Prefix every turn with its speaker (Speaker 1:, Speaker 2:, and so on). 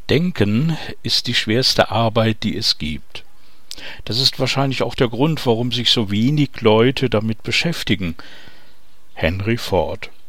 Speaker 1: Denken ist die schwerste Arbeit, die es gibt. Das ist wahrscheinlich auch der Grund, warum sich so wenig Leute damit beschäftigen. Henry Ford.